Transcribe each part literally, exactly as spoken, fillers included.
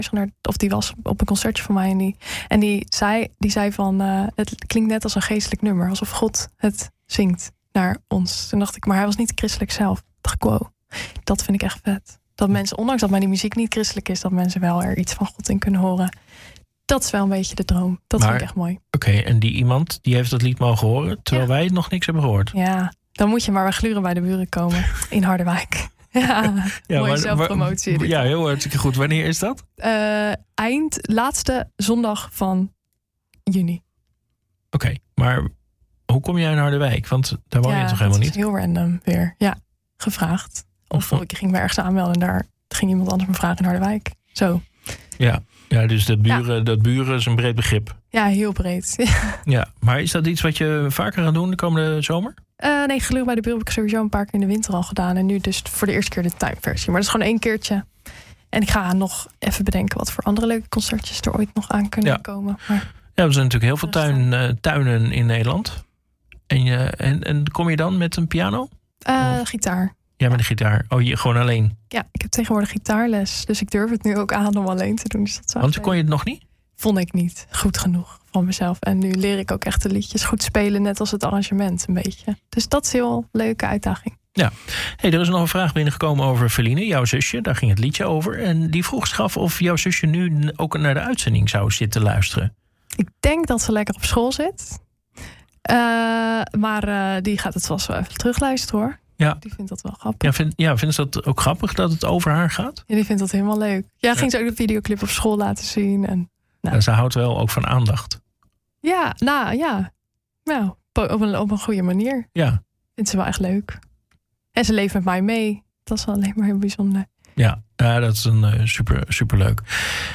naar, of die was op een concertje van mij. En die, en die, zei, die zei van, uh, het klinkt net als een geestelijk nummer. Alsof God het zingt naar ons. Toen dacht ik, maar hij was niet christelijk zelf. Toen dacht ik, wow, dat vind ik echt vet. Dat mensen, ondanks dat mijn muziek niet christelijk is, dat mensen wel er iets van God in kunnen horen. Dat is wel een beetje de droom. Dat maar, vind ik echt mooi. Oké, okay, en die iemand die heeft dat lied mogen horen, terwijl ja. wij nog niks hebben gehoord. Ja, dan moet je maar bij Gluren bij de buren komen in Harderwijk. Ja, ja, mooie zelfpromotie. Waar, ja, heel hartstikke goed. Wanneer is dat? Uh, eind, laatste zondag van juni. Oké, okay, maar hoe kom jij in Harderwijk? Want daar woon ja, je toch helemaal niet? Ja, heel random weer. Ja, gevraagd. Of uh-huh. ik ging me ergens aanmelden en daar ging iemand anders me vragen in Harderwijk. Zo. Ja, ja dus dat buren, ja. dat buren is een breed begrip. Ja, heel breed. Ja, maar is dat iets wat je vaker gaat doen de komende zomer? Uh, nee, Gluren bij de buren heb ik sowieso een paar keer in de winter al gedaan. En nu dus voor de eerste keer de tuinversie. Maar dat is gewoon één keertje. En ik ga nog even bedenken wat voor andere leuke concertjes er ooit nog aan kunnen ja. komen. Maar ja, er zijn natuurlijk heel veel tuin, uh, tuinen in Nederland. En, je, en, en kom je dan met een piano? Uh, gitaar. Ja, met een gitaar. Oh, je gewoon alleen? Ja, ik heb tegenwoordig gitaarles. Dus ik durf het nu ook aan om alleen te doen. Dus dat Want kon je het nog niet? Vond ik niet goed genoeg van mezelf. En nu leer ik ook echt de liedjes goed spelen, net als het arrangement een beetje. Dus dat is een heel leuke uitdaging. Ja. Hey, er is nog een vraag binnengekomen over Feline, jouw zusje. Daar ging het liedje over. En die vroeg zich af of jouw zusje nu ook naar de uitzending zou zitten luisteren. Ik denk dat ze lekker op school zit. Uh, maar uh, die gaat het vast wel even terugluisteren, hoor. Ja. Die vindt dat wel grappig. Ja, vind, ja, vindt ze dat ook grappig dat het over haar gaat? Ja, die vindt dat helemaal leuk. Ja, ja. Ging ze ook de videoclip op school laten zien. En, nou. Ja, ze houdt wel ook van aandacht. Ja, nou ja. Nou, op een, op een goede manier. Ja. Vindt ze wel echt leuk. En ze leeft met mij mee. Dat is wel alleen maar heel bijzonder. Ja, ja dat is een uh, super, super leuk.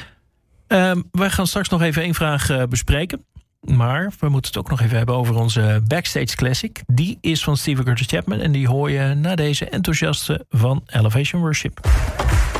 Uh, wij gaan straks nog even één vraag uh, bespreken. Maar we moeten het ook nog even hebben over onze Backstage Classic. Die is van Stephen Curtis Chapman. En die hoor je na deze enthousiaste van Elevation Worship.